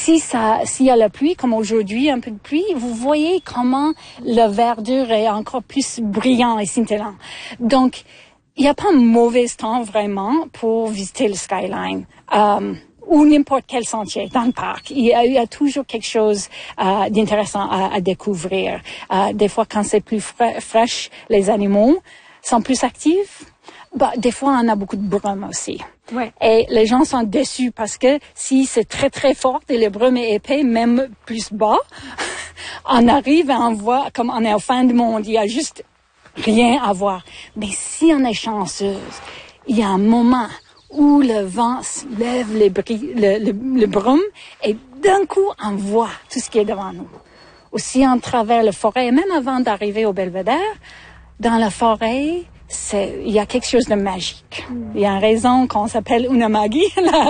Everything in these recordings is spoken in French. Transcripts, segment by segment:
s'il y a la pluie, comme aujourd'hui, un peu de pluie, vous voyez comment la verdure est encore plus brillant et scintillant. Donc, il n'y a pas un mauvais temps vraiment pour visiter le Skyline. Ou n'importe quel sentier dans le parc. Il y a toujours quelque chose d'intéressant à découvrir. Des fois, quand c'est plus fraîche, les animaux sont plus actifs. Des fois, on a beaucoup de brume aussi. Ouais. Et les gens sont déçus parce que si c'est très, très fort et le brume est épais, même plus bas, on arrive et on voit comme on est au fin du monde. Il y a juste rien à voir. Mais si on est chanceuse, il y a un moment où le vent lève le brume et d'un coup, on voit tout ce qui est devant nous. Aussi, on traverse la forêt, et même avant d'arriver au Belvédère, dans la forêt, il y a quelque chose de magique. Il y a une raison qu'on s'appelle Unamagi,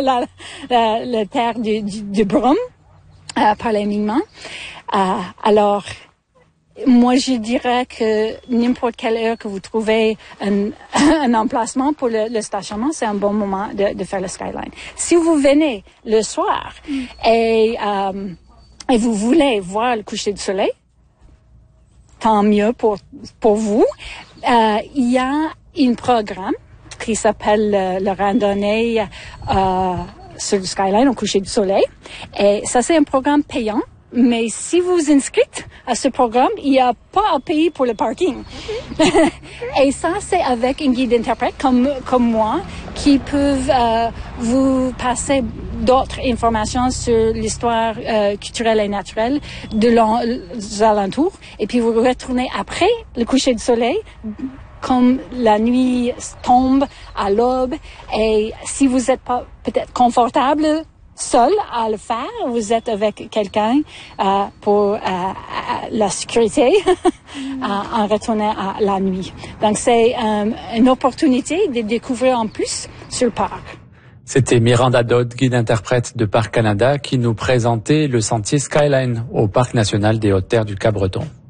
la terre du brume, par les Mi'kmaq. Alors, moi, je dirais que n'importe quelle heure que vous trouvez un emplacement pour le stationnement, c'est un bon moment de faire le Skyline. Si vous venez le soir et vous voulez voir le coucher du soleil, tant mieux pour vous. Il y a un programme qui s'appelle le randonnée sur le Skyline au coucher du soleil. Et ça, c'est un programme payant. Mais si vous vous inscrivez à ce programme, il n'y a pas à payer pour le parking. Et ça, c'est avec un guide interprète comme moi qui peuvent vous passer d'autres informations sur l'histoire culturelle et naturelle de alentours. Et puis vous retournez après le coucher du soleil, comme la nuit tombe à l'aube. Et si vous n'êtes pas peut-être confortable seul à le faire, vous êtes avec quelqu'un pour la sécurité en retournant à la nuit. Donc c'est une opportunité de découvrir en plus sur le parc. C'était Miranda Dodd, guide interprète de Parcs Canada, qui nous présentait le sentier Skyline au Parc national des Hautes-Terres du Cap-Breton.